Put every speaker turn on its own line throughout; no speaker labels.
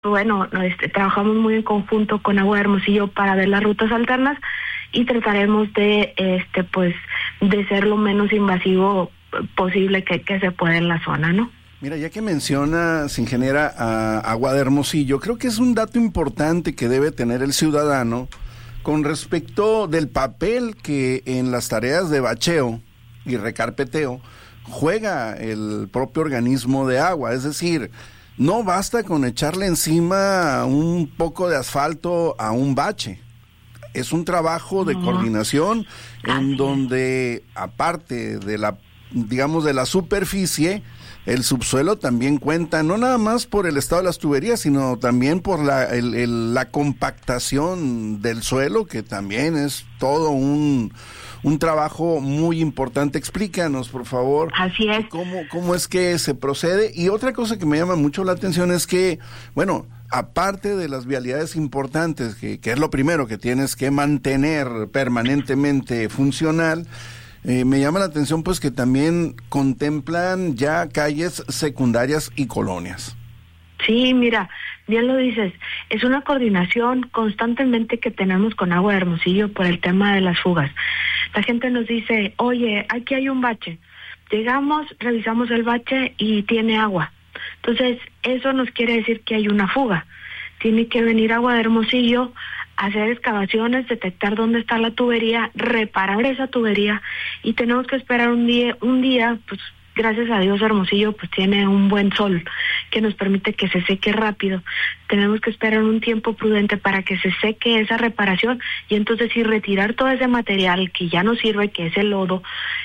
bueno, trabajamos muy en conjunto con Agua de Hermosillo para ver las rutas alternas y trataremos de de ser lo menos invasivo posible que se pueda en la zona, ¿no?
Mira, ya que mencionas, ingeniera, a Agua de Hermosillo, creo que es un dato importante que debe tener el ciudadano con respecto del papel que en las tareas de bacheo y recarpeteo juega el propio organismo de agua. Es decir, no basta con echarle encima un poco de asfalto a un bache. Es un trabajo de coordinación en donde, aparte de la superficie, el subsuelo también cuenta, no nada más por el estado de las tuberías, sino también por la compactación del suelo, que también es todo un trabajo muy importante. Explícanos, por favor.
Así es.
¿Cómo es que se procede? Y otra cosa que me llama mucho la atención es que, bueno, aparte de las vialidades importantes, que es lo primero que tienes que mantener permanentemente funcional, me llama la atención pues que también contemplan ya calles secundarias y colonias.
Sí, mira, bien lo dices, es una coordinación constantemente que tenemos con Agua de Hermosillo por el tema de las fugas. La gente nos dice, oye, aquí hay un bache. Llegamos, revisamos el bache y tiene agua. Entonces, eso nos quiere decir que hay una fuga. Tiene que venir Agua de Hermosillo, hacer excavaciones, detectar dónde está la tubería, reparar esa tubería, y tenemos que esperar un día, pues gracias a Dios Hermosillo pues tiene un buen sol que nos permite que se seque rápido. Tenemos que esperar un tiempo prudente para que se seque esa reparación y entonces sí retirar todo ese material que ya no sirve, que es el lodo.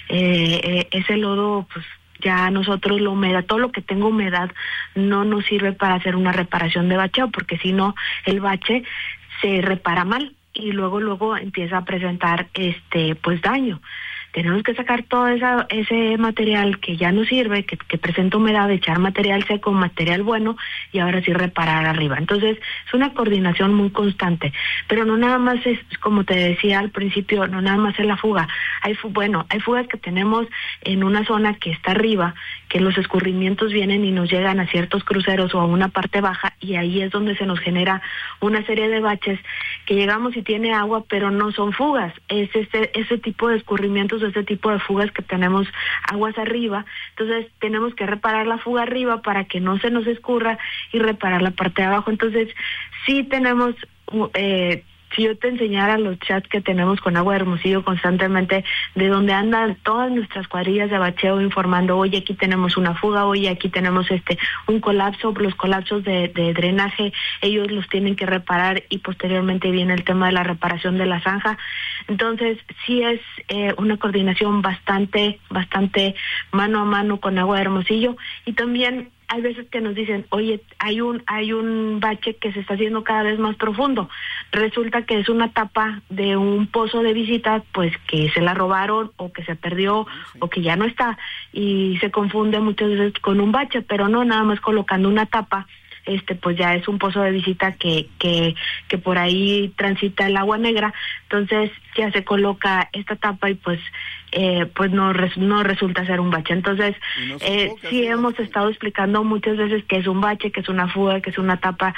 Ese lodo pues ya nosotros la humedad, todo lo que tenga humedad no nos sirve para hacer una reparación de bacheo, porque si no el bache se repara mal y luego empieza a presentar pues daño. Tenemos que sacar todo ese material que ya no sirve, que presenta humedad, echar material seco, material bueno, y ahora sí reparar arriba. Entonces, es una coordinación muy constante. Pero no nada más es, como te decía al principio, no nada más es la fuga. Hay fugas que tenemos en una zona que está arriba, que los escurrimientos vienen y nos llegan a ciertos cruceros o a una parte baja, y ahí es donde se nos genera una serie de baches que llegamos y tiene agua, pero no son fugas. Es ese tipo de escurrimientos, ese tipo de fugas que tenemos aguas arriba. Entonces tenemos que reparar la fuga arriba para que no se nos escurra y reparar la parte de abajo. Entonces sí tenemos si yo te enseñara los chats que tenemos con Agua de Hermosillo constantemente, de donde andan todas nuestras cuadrillas de bacheo informando, oye, aquí tenemos una fuga, oye, aquí tenemos un colapso, los colapsos de drenaje, ellos los tienen que reparar, y posteriormente viene el tema de la reparación de la zanja. Entonces, sí es una coordinación bastante mano a mano con Agua de Hermosillo. Y también hay veces que nos dicen, oye, hay un bache que se está haciendo cada vez más profundo. Resulta que es una tapa de un pozo de visita, pues que se la robaron o que se perdió o que ya no está, y se confunde muchas veces con un bache, pero no, nada más colocando una tapa, pues ya es un pozo de visita que por ahí transita el agua negra. Entonces ya se coloca esta tapa y pues no resulta ser un bache. Entonces sí hemos estado explicando muchas veces que es un bache, que es una fuga, que es una tapa,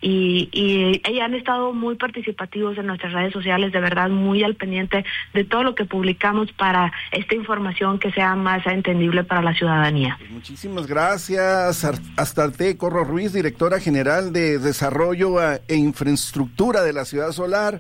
y han estado muy participativos en nuestras redes sociales, de verdad muy al pendiente de todo lo que publicamos para esta información que sea más entendible para la ciudadanía.
Pues muchísimas gracias, Astarte Corro Ruiz, directora general de Desarrollo e Infraestructura de la Ciudad Solar.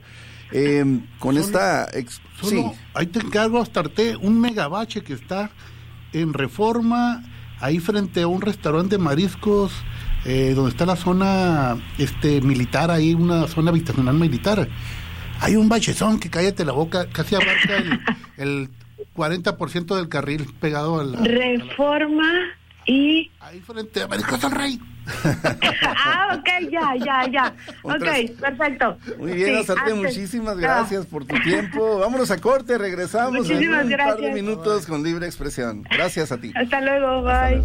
Sí.
Ahí te encargo, Astarte, un megabache que está en Reforma, ahí frente a un restaurante de mariscos, donde está la zona militar, ahí una zona habitacional militar. Hay un bachezón que, cállate la boca, casi abarca el 40% del carril pegado a la
Reforma y
ahí frente a Mariscos del Rey.
Ok, ya. Ok, perfecto.
Muy bien, Astarte, muchísimas gracias por tu tiempo. Vámonos a corte, regresamos en un par de minutos con Libre Expresión. Gracias a ti.
Hasta luego, bye.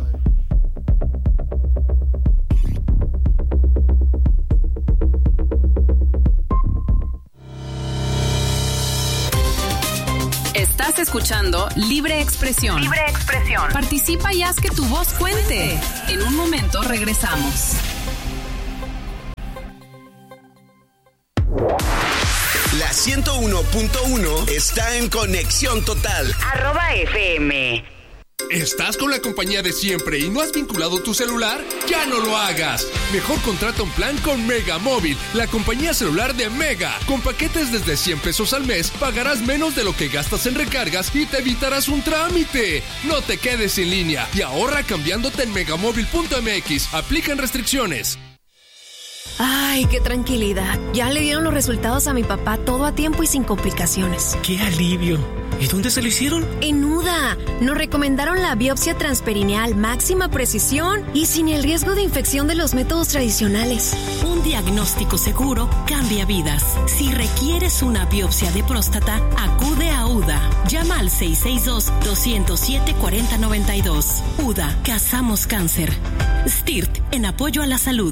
Estás escuchando Libre Expresión. Libre Expresión. Participa y haz que tu voz cuente. En un momento regresamos.
101.1 está en Conexión Total.
@FM.
¿Estás con la compañía de siempre y no has vinculado tu celular? ¡Ya no lo hagas! Mejor contrata un plan con Mega Móvil, la compañía celular de Mega. Con paquetes desde 100 pesos al mes, pagarás menos de lo que gastas en recargas y te evitarás un trámite. No te quedes sin línea y ahorra cambiándote en megamóvil.mx. Aplican restricciones.
Ay, qué tranquilidad. Ya le dieron los resultados a mi papá, todo a tiempo y sin complicaciones.
¡Qué alivio! ¿Y dónde se lo hicieron?
En UDA. Nos recomendaron la biopsia transperineal, máxima precisión y sin el riesgo de infección de los métodos tradicionales.
Un diagnóstico seguro cambia vidas. Si requieres una biopsia de próstata, acude a UDA. Llama al 662-207-4092. UDA, cazamos cáncer. STIRT, en apoyo a la salud.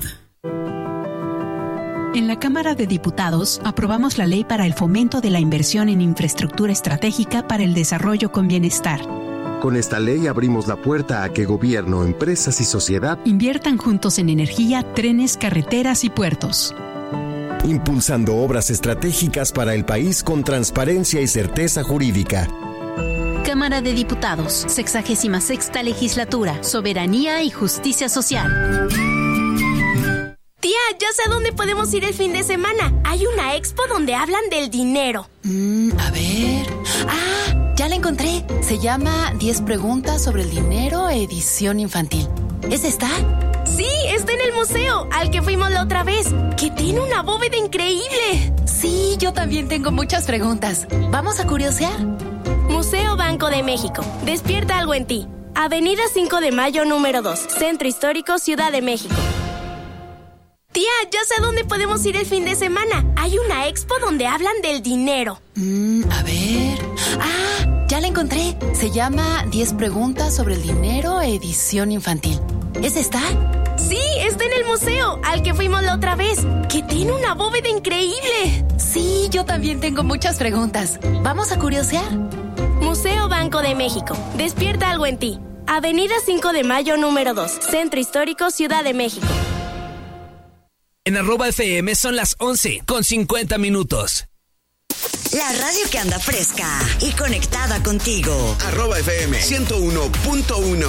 En la Cámara de Diputados aprobamos la Ley para el Fomento de la Inversión en Infraestructura Estratégica para el Desarrollo con Bienestar.
Con esta ley abrimos la puerta a que gobierno, empresas y sociedad
inviertan juntos en energía, trenes, carreteras y puertos.
Impulsando obras estratégicas para el país con transparencia y certeza jurídica.
Cámara de Diputados, 66ª Legislatura, Soberanía y Justicia Social.
Tía, ya sé a dónde podemos ir el fin de semana. Hay una expo donde hablan del dinero.
A ver... ya la encontré. Se llama 10 preguntas sobre el dinero, edición infantil. ¿Es esta?
Sí, está en el museo, al que fuimos la otra vez, que tiene una bóveda increíble.
Sí, yo también tengo muchas preguntas. ¿Vamos a curiosear?
Museo Banco de México. Despierta algo en ti. Avenida 5 de Mayo, número 2. Centro Histórico, Ciudad de México. Tía, ya sé a dónde podemos ir el fin de semana. Hay una expo donde hablan del dinero.
A ver... ya la encontré. Se llama 10 preguntas sobre el dinero, edición infantil. ¿Es esta?
Sí, está en el museo, al que fuimos la otra vez, que tiene una bóveda increíble.
Sí, yo también tengo muchas preguntas. ¿Vamos a curiosear?
Museo Banco de México. Despierta algo en ti. Avenida 5 de Mayo, número 2. Centro Histórico, Ciudad de México.
En @FM son las 11:50.
La radio que anda fresca y conectada contigo.
@FM 101.1.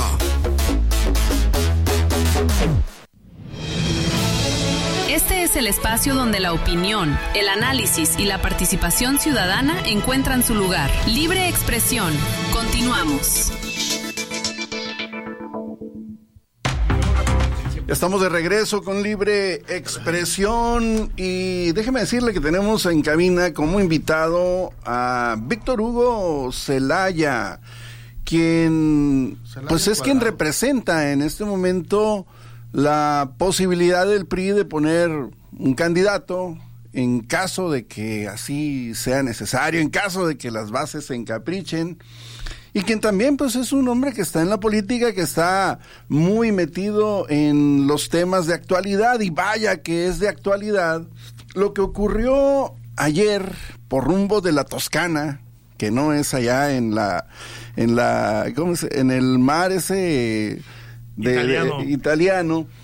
Este es el espacio donde la opinión, el análisis y la participación ciudadana encuentran su lugar. Libre expresión. Continuamos.
Estamos de regreso con Libre Expresión y déjeme decirle que tenemos en cabina como invitado a Víctor Hugo Zelaya, quien pues es quien representa en este momento la posibilidad del PRI de poner un candidato en caso de que así sea necesario, en caso de que las bases se encaprichen. Y quien también pues es un hombre que está en la política, que está muy metido en los temas de actualidad, y vaya que es de actualidad lo que ocurrió ayer por rumbo de la Toscana, que no es allá en el mar ese italiano,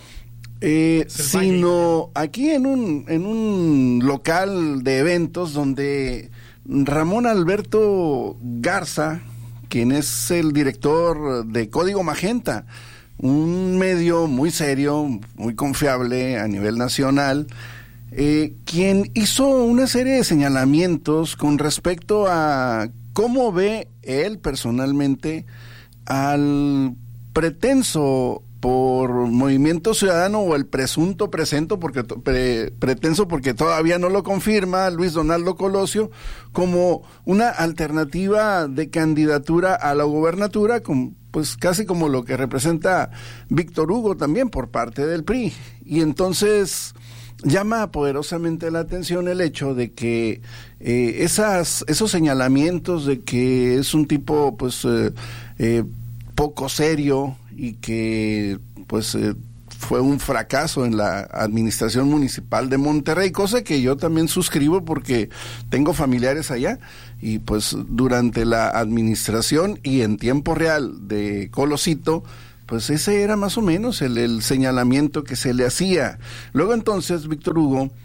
sino aquí en un local de eventos donde Ramón Alberto Garza, quien es el director de Código Magenta, un medio muy serio, muy confiable a nivel nacional, quien hizo una serie de señalamientos con respecto a cómo ve él personalmente al pretenso por Movimiento Ciudadano, o el presunto pretenso porque todavía no lo confirma, Luis Donaldo Colosio, como una alternativa de candidatura a la gobernatura, pues casi como lo que representa Víctor Hugo también por parte del PRI. Y entonces llama poderosamente la atención el hecho de que esos señalamientos de que es un tipo pues poco serio y que pues fue un fracaso en la administración municipal de Monterrey, cosa que yo también suscribo porque tengo familiares allá, y pues durante la administración y en tiempo real de Colosito, pues ese era más o menos el señalamiento que se le hacía. Luego entonces Víctor Hugo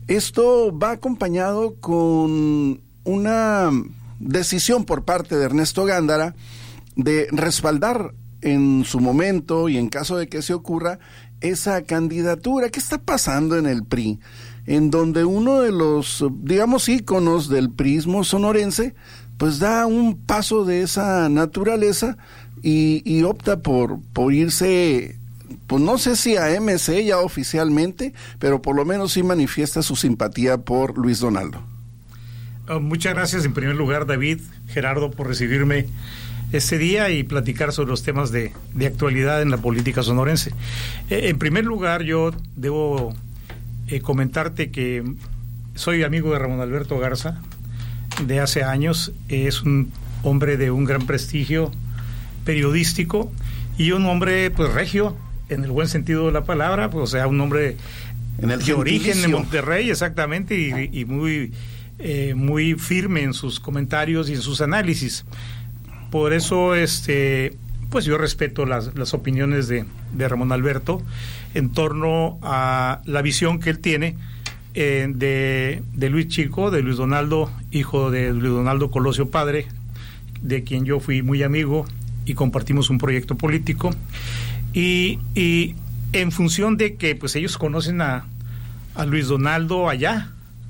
Esto va acompañado con una decisión por parte de Ernesto Gándara de respaldar en su momento y en caso de que se ocurra esa candidatura. ¿Qué está pasando en el PRI? En donde uno de los, digamos, íconos del priismo sonorense, pues da un paso de esa naturaleza y opta por irse, pues no sé si a MC ya oficialmente, pero por lo menos sí manifiesta su simpatía por Luis Donaldo.
Muchas gracias en primer lugar, David, Gerardo, por recibirme este día y platicar sobre los temas de actualidad en la política sonorense. En primer lugar, yo debo comentarte que soy amigo de Ramón Alberto Garza de hace años. Es un hombre de un gran prestigio periodístico y un hombre pues regio en el buen sentido de la palabra, pues, o sea, un hombre de origen de Monterrey, exactamente, y muy firme en sus comentarios y en sus análisis. Por eso pues yo respeto las opiniones de Ramón Alberto en torno a la visión que él tiene de Luis Chico, de Luis Donaldo, hijo de Luis Donaldo Colosio padre, de quien yo fui muy amigo y compartimos un proyecto político, y en función de que pues ellos conocen a Luis Donaldo allá,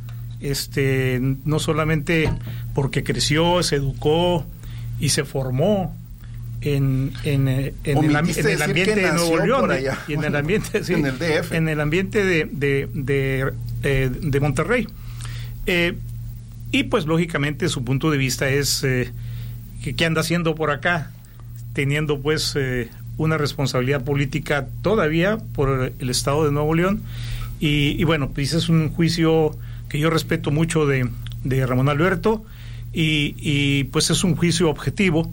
no solamente porque creció, se educó y se formó en el ambiente de Nuevo León y en el ambiente sí, en el DF, en el ambiente de Monterrey, y pues lógicamente su punto de vista es que qué anda haciendo por acá, teniendo pues una responsabilidad política todavía por el estado de Nuevo León, y bueno, pues es un juicio que yo respeto mucho de Ramón Alberto, y pues es un juicio objetivo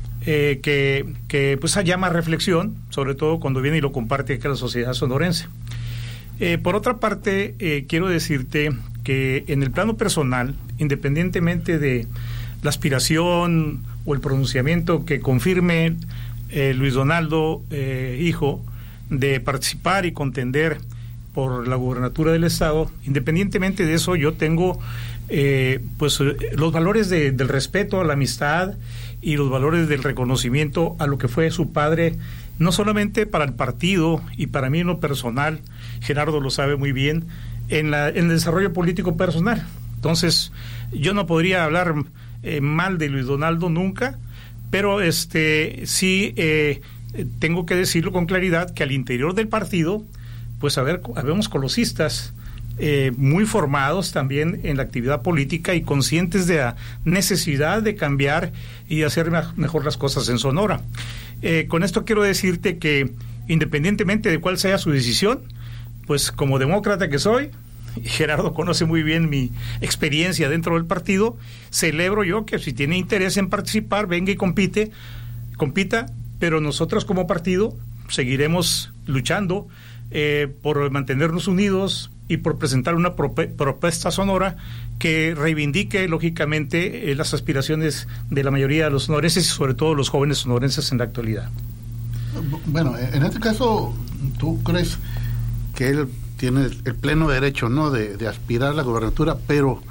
que pues llama a reflexión, sobre todo cuando viene y lo comparte aquí a la sociedad sonorense. Por otra parte, quiero decirte que en el plano personal, independientemente de la aspiración o el pronunciamiento que confirme Luis Donaldo, hijo, de participar y contender por la gubernatura del estado, independientemente de eso, yo tengo pues los valores del respeto a la amistad y los valores del reconocimiento a lo que fue su padre, no solamente para el partido y para mí en lo personal, Gerardo lo sabe muy bien, en el desarrollo político personal. Entonces, yo no podría hablar mal de Luis Donaldo nunca, pero sí tengo que decirlo con claridad que al interior del partido pues habemos colosistas muy formados también en la actividad política y conscientes de la necesidad de cambiar y hacer mejor las cosas en Sonora. Con esto quiero decirte que independientemente de cuál sea su decisión, pues como demócrata que soy, Gerardo conoce muy bien mi experiencia dentro del partido, celebro yo que si tiene interés en participar, venga y compita, pero nosotros como partido seguiremos luchando por mantenernos unidos y por presentar una propuesta sonora que reivindique lógicamente las aspiraciones de la mayoría de los sonorenses y sobre todo los jóvenes sonorenses en la actualidad.
Bueno, en este caso, ¿tú crees que él tiene el pleno derecho, ¿no?, de aspirar a la gobernatura, pero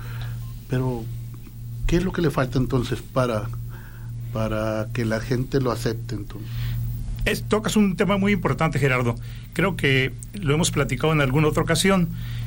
¿qué es lo que le falta entonces para que la gente lo acepte entonces?
Tocas un tema muy importante, Gerardo. Creo que lo hemos platicado en alguna otra ocasión.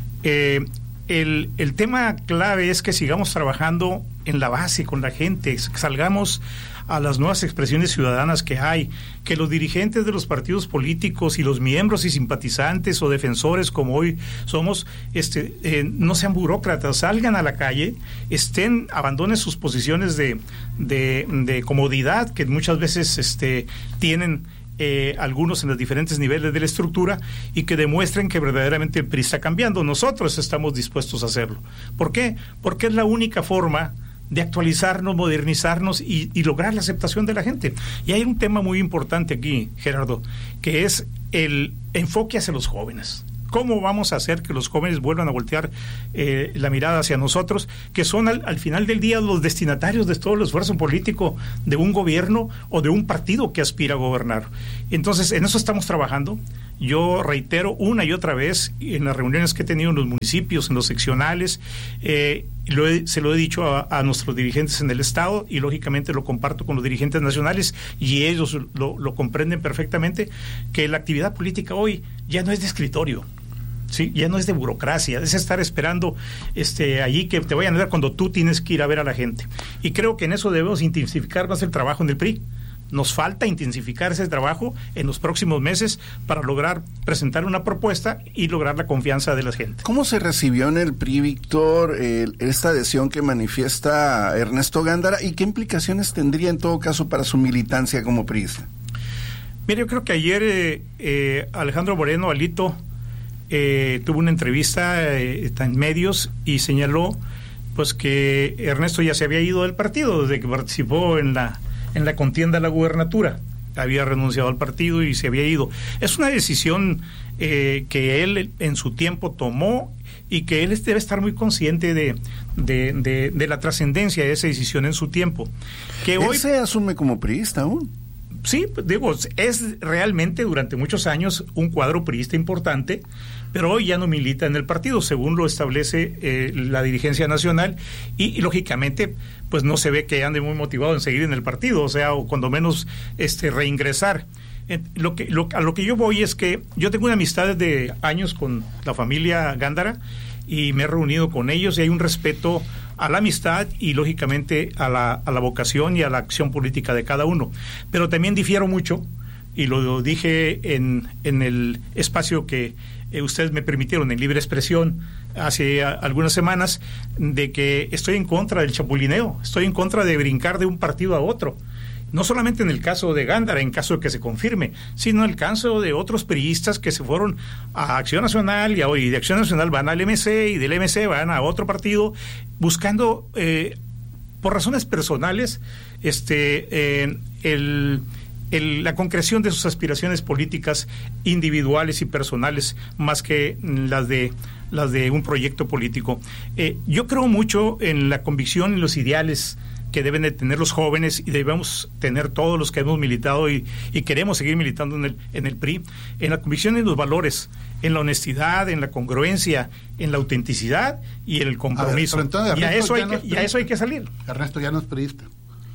El tema clave es que sigamos trabajando en la base con la gente, salgamos a las nuevas expresiones ciudadanas que hay, que los dirigentes de los partidos políticos y los miembros y simpatizantes o defensores como hoy somos, no sean burócratas, salgan a la calle, abandonen sus posiciones de comodidad que muchas veces tienen algunos en los diferentes niveles de la estructura, y que demuestren que verdaderamente el PRI está cambiando. Nosotros estamos dispuestos a hacerlo. ¿Por qué? Porque es la única forma de actualizarnos, modernizarnos y lograr la aceptación de la gente. Y hay un tema muy importante aquí, Gerardo, que es el enfoque hacia los jóvenes. ¿Cómo vamos a hacer que los jóvenes vuelvan a voltear la mirada hacia nosotros, que son al final del día los destinatarios de todo el esfuerzo político de un gobierno o de un partido que aspira a gobernar? Entonces, en eso estamos trabajando. Yo reitero una y otra vez en las reuniones que he tenido en los municipios, en los seccionales, se lo he dicho a nuestros dirigentes en el Estado y lógicamente lo comparto con los dirigentes nacionales y ellos lo comprenden perfectamente, que la actividad política hoy ya no es de escritorio. Sí, ya no es de burocracia, es estar esperando allí que te vayan a dar cuando tú tienes que ir a ver a la gente. Y creo que en eso debemos intensificar más el trabajo en el PRI. Nos falta intensificar ese trabajo en los próximos meses para lograr presentar una propuesta y lograr la confianza de la gente.
¿Cómo se recibió en el PRI, Víctor, esta adhesión que manifiesta Ernesto Gándara y qué implicaciones tendría en todo caso para su militancia como priista?
Mira, yo creo que ayer Alejandro Moreno, Alito, tuvo una entrevista en medios y señaló pues que Ernesto ya se había ido del partido desde que participó en la contienda a la gubernatura. Había renunciado al partido y se había ido. Es una decisión que él en su tiempo tomó y que él debe estar muy consciente de la trascendencia de esa decisión en su tiempo. Que
¿Él se asume como priista aún?
Sí, digo, es realmente durante muchos años un cuadro priista importante, pero hoy ya no milita en el partido, según lo establece la dirigencia nacional, y lógicamente pues no se ve que ande muy motivado en seguir en el partido, o cuando menos reingresar. A lo que yo voy es que yo tengo una amistad de años con la familia Gándara y me he reunido con ellos y hay un respeto a la amistad y lógicamente a la vocación y a la acción política de cada uno. Pero también difiero mucho, y lo dije en el espacio que ustedes me permitieron, en Libre Expresión, hace algunas semanas, de que estoy en contra del chapulineo, estoy en contra de brincar de un partido a otro. No solamente en el caso de Gándara, en caso de que se confirme, sino en el caso de otros priistas que se fueron a Acción Nacional y hoy de Acción Nacional van al MC y del MC van a otro partido buscando, por razones personales, la concreción de sus aspiraciones políticas individuales y personales más que las de un proyecto político. Yo creo mucho en la convicción y los ideales que deben de tener los jóvenes y debemos tener todos los que hemos militado y queremos seguir militando en el PRI, en la convicción y en los valores, en la honestidad, en la congruencia, en la autenticidad y en el compromiso. Y a eso hay que salir.
Ernesto ya no es priista.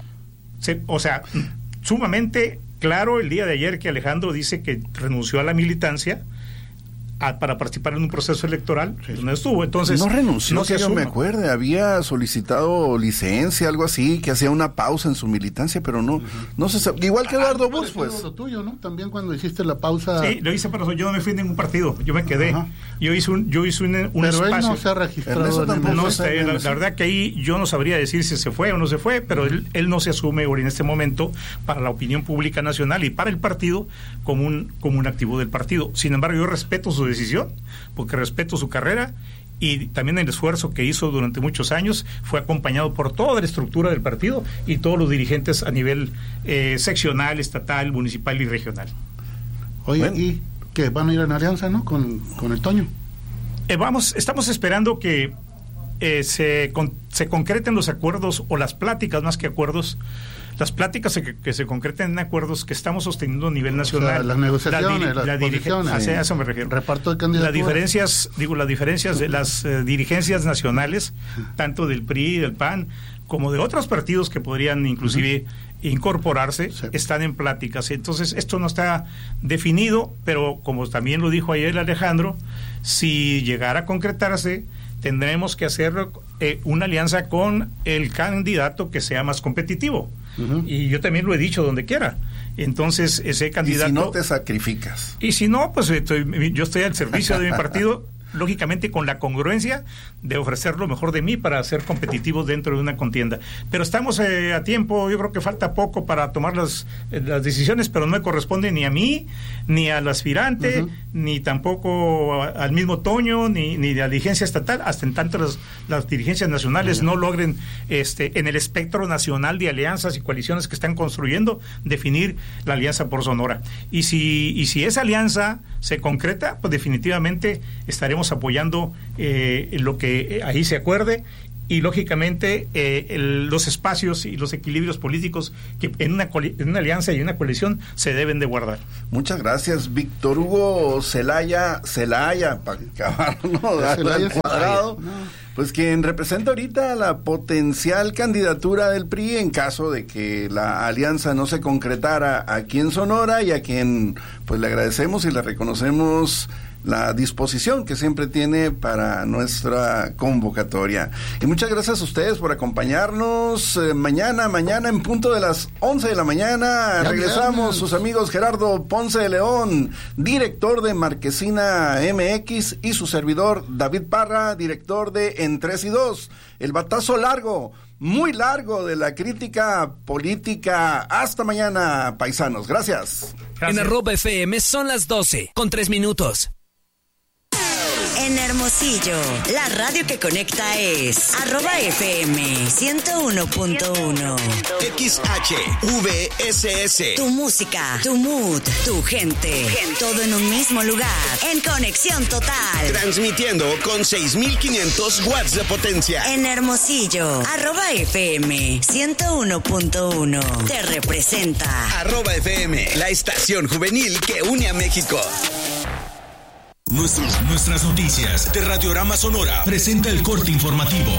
Sumamente claro el día de ayer que Alejandro dice que renunció a la militancia para participar en un proceso electoral, no estuvo, entonces
no renunció, no que yo me acuerde, había solicitado licencia, algo así, que hacía una pausa en su militancia, pero no se sabe, igual que Eduardo Burs, pues.
Lo tuyo, ¿no? También cuando hiciste la pausa.
Sí, lo hice, pero yo no me fui en ningún partido, yo me quedé. Yo hice un pero espacio.
Pero él no se ha registrado.
La verdad que ahí yo no sabría decir si se fue o no se fue, pero él no se asume ahora en este momento para la opinión pública nacional y para el partido como un activo del partido. Sin embargo, yo respeto su decisión, porque respeto su carrera y también el esfuerzo que hizo durante muchos años. Fue acompañado por toda la estructura del partido y todos los dirigentes a nivel seccional, estatal, municipal y regional.
Oye, bueno. ¿Y qué? ¿Van a ir en alianza, no? Con el Toño.
Estamos esperando que se concreten los acuerdos o las pláticas más que acuerdos. Las pláticas que se concreten en acuerdos que estamos sosteniendo a nivel nacional.
Las negociaciones, las posiciones.
A eso me refiero.
Reparto de candidaturas.
Las diferencias de las dirigencias nacionales, tanto del PRI, del PAN, como de otros partidos que podrían inclusive incorporarse, están en pláticas. Entonces, esto no está definido, pero como también lo dijo ayer Alejandro, si llegara a concretarse, tendremos que hacer una alianza con el candidato que sea más competitivo. Y yo también lo he dicho donde quiera. Entonces, ese candidato...
Y si no te sacrificas.
Y si no, pues yo estoy al servicio de mi partido lógicamente con la congruencia de ofrecer lo mejor de mí para ser competitivos dentro de una contienda. Pero estamos a tiempo, yo creo que falta poco para tomar las decisiones, pero no me corresponde ni a mí, ni al aspirante, ni tampoco al mismo Toño, ni a la dirigencia estatal, hasta en tanto las dirigencias nacionales no logren en el espectro nacional de alianzas y coaliciones que están construyendo, definir la alianza por Sonora. Y si esa alianza se concreta, pues definitivamente estaremos apoyando lo que ahí se acuerde, y lógicamente los espacios y los equilibrios políticos que en una alianza y una coalición se deben de guardar.
Muchas gracias, Víctor Hugo Celaya, para acabar, ¿no? Al cuadrado. Pues quien representa ahorita la potencial candidatura del PRI en caso de que la alianza no se concretara aquí en Sonora, y a quien pues le agradecemos y le reconocemos la disposición que siempre tiene para nuestra convocatoria. Y muchas gracias a ustedes por acompañarnos. Mañana en punto de las 11 de la mañana regresamos. Sus amigos Gerardo Ponce de León, director de Marquesina MX, y su servidor David Parra, director de En 3 y 2. El batazo largo, muy largo, de la crítica política. Hasta mañana, paisanos. Gracias.
En @FM son las 12:03.
En Hermosillo, la radio que conecta es @FM 101.1.
XHVSS.
Tu música, tu mood, tu gente. Todo en un mismo lugar. En conexión total.
Transmitiendo con 6,500 watts de potencia.
En Hermosillo, @FM 101.1. Te representa.
@FM, la estación juvenil que une a México.
Nuestras noticias de Radiorama Sonora presenta el corte informativo.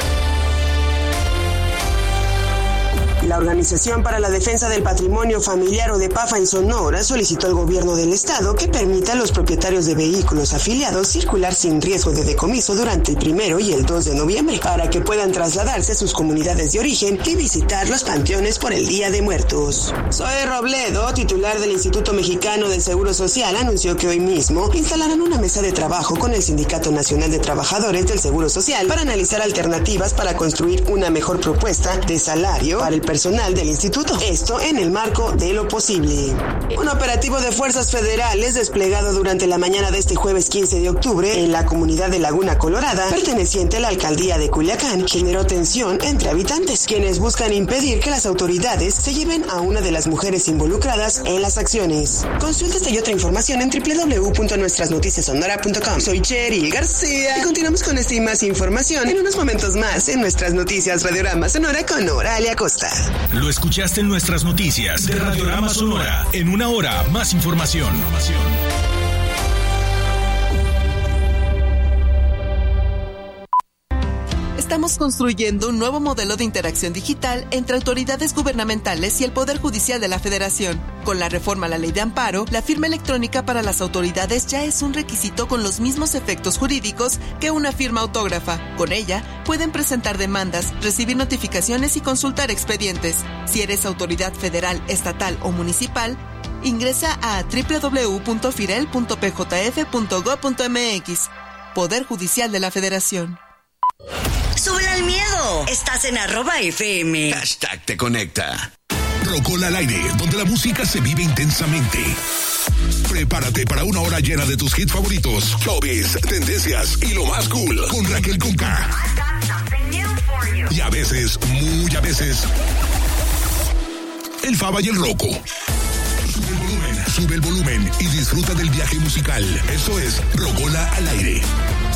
La Organización para la Defensa del Patrimonio Familiar, ODEPAFA, en Sonora solicitó al gobierno del estado que permita a los propietarios de vehículos afiliados circular sin riesgo de decomiso durante el 1 y el 2 de noviembre para que puedan trasladarse a sus comunidades de origen y visitar los panteones por el Día de Muertos. Zoe Robledo, titular del Instituto Mexicano del Seguro Social, anunció que hoy mismo instalarán una mesa de trabajo con el Sindicato Nacional de Trabajadores del Seguro Social para analizar alternativas para construir una mejor propuesta de salario para el personal del instituto, esto en el marco de lo posible. Un operativo de fuerzas federales desplegado durante la mañana de este jueves 15 de octubre en la comunidad de Laguna Colorada, perteneciente a la alcaldía de Culiacán, generó tensión entre habitantes, quienes buscan impedir que las autoridades se lleven a una de las mujeres involucradas en las acciones. Consulta esta y otra información en www.nuestrasnoticiasonora.com. Soy Cheryl García y continuamos con esta y más información en unos momentos más en Nuestras Noticias Radiorama Sonora con Oralia Costa.
Lo escuchaste en Nuestras Noticias de Radiorama Sonora. En una hora, más información.
Estamos construyendo un nuevo modelo de interacción digital entre autoridades gubernamentales y el Poder Judicial de la Federación. Con la reforma a la Ley de Amparo, la firma electrónica para las autoridades ya es un requisito con los mismos efectos jurídicos que una firma autógrafa. Con ella, pueden presentar demandas, recibir notificaciones y consultar expedientes. Si eres autoridad federal, estatal o municipal, ingresa a www.firel.pjf.gov.mx. Poder Judicial de la Federación.
¡Súbele al miedo! Estás en @FM.
#te conecta.
Rocola al aire, donde la música se vive intensamente. Prepárate para una hora llena de tus hits favoritos, showbiz, tendencias y lo más cool con Raquel Conca. Y a veces, muy a veces, el Faba y el Rocco. Sube el volumen y disfruta del viaje musical. Eso es Rocola al aire.